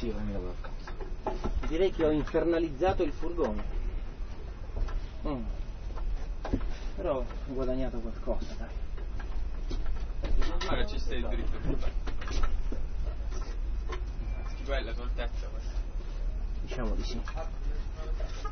eccessivo la mia qualcosa. Direi che ho infernalizzato il furgone. Però ho guadagnato qualcosa, dai. Ora ci stai dritto. Bella soltezza questa. Diciamo di sì.